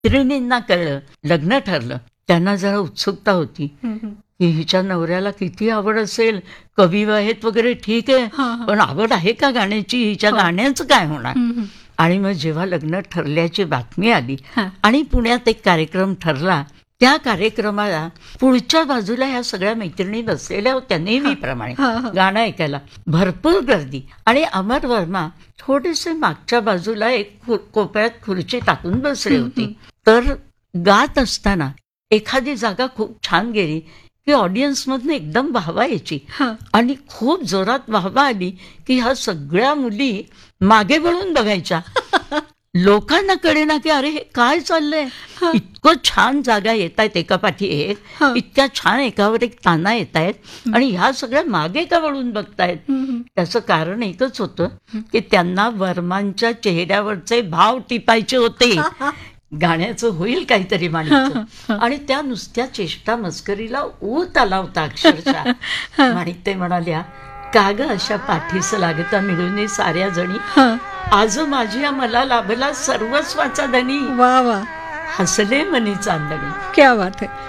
मैत्रिणींना कळलं, लग्न ठरलं. त्यांना जरा उत्सुकता होती की हिच्या नवऱ्याला किती आवड असेल, कवी आहेत वगैरे ठीक आहे, पण आवड आहे का गाण्याची, हिच्या गाण्याचं काय होणार. आणि मग जेव्हा लग्न ठरल्याची बातमी आली आणि पुण्यात एक कार्यक्रम ठरला, त्या कार्यक्रमाला पुढच्या बाजूला ह्या सगळ्या मैत्रिणी बसलेल्या होत्या नेहमीप्रमाणे गाणं ऐकायला. भरपूर गर्दी. आणि अमर वर्मा थोडेसे मागच्या बाजूला एक कोपऱ्यात खुर्ची टाकून बसले होते. तर गात असताना एखादी जागा खूप छान गेली की ऑडियन्समधनं एकदम वाहवा यायची आणि खूप जोरात वाहवा आली की ह्या सगळ्या मुली मागे वळून बघायच्या. लोकांना कळेना की अरे हे काय चाललंय, इतकं छान जागा येत आहेत एका पाठी एक, इतक्या छान एकावर एक ताना येत आहेत आणि ह्या सगळ्या मागे का वळून बघतायत. त्याचं कारण एकच होतं की त्यांना वर्मांच्या चेहऱ्यावरचे भाव टिपायचे होते. गाण्याचं होईल काहीतरी माणिकचं. आणि त्या नुसत्या चेष्टा मस्करीला ऊत आला होता अक्षरशः. माणिक ते म्हणाल्या, का ग अशा पाठीस लागता मिळून साऱ्या जणी, आज माझ्या मला लाभला सर्वस्वाचा धनी. वा वा, हसले मनी चांदणी. क्या बात आहे.